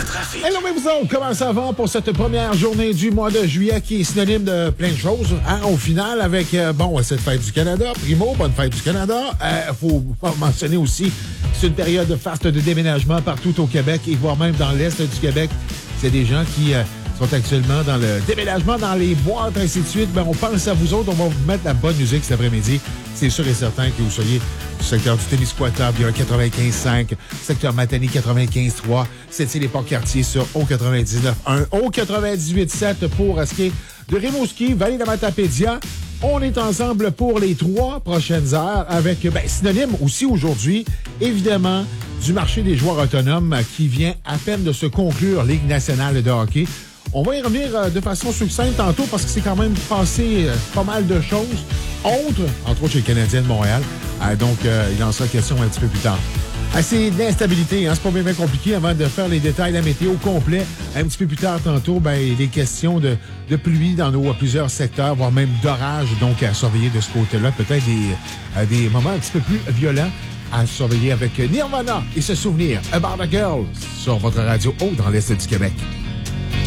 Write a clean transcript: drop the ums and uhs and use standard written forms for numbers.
trafic. Hello, mais vous autres, comment ça va pour cette première journée du mois de juillet qui est synonyme de plein de choses, hein, au final, avec, cette fête du Canada. Primo, bonne fête du Canada. Faut mentionner aussi que c'est une période faste de déménagement partout au Québec et voire même dans l'Est du Québec. C'est des gens qui sont actuellement dans le déménagement, dans les boîtes, ainsi de suite. Ben, on pense à vous autres. On va vous mettre la bonne musique cet après-midi. C'est sûr et certain que vous soyez du secteur du Témiscouata, bien 95.5, secteur Matane 95.3, c'est les Port-Cartier sur O99.1, O98.7 pour ce qui est de Rimouski, Vallée de Matapédia. On est ensemble pour les 3 prochaines heures avec, synonyme aussi aujourd'hui, évidemment, du marché des joueurs autonomes qui vient à peine de se conclure, Ligue nationale de hockey. On va y revenir de façon succincte tantôt parce que c'est quand même passé pas mal de choses. Entre autres chez le Canadien de Montréal. Il en sera question un petit peu plus tard. Assez d'instabilité, hein? C'est pas bien compliqué avant de faire les détails de la météo complet. Un petit peu plus tard tantôt, les questions de pluie dans nos plusieurs secteurs, voire même d'orage, donc à surveiller de ce côté-là. Peut-être des moments un petit peu plus violents à surveiller avec Nirvana et se souvenir About a Girl sur votre radio haut dans l'Est du Québec.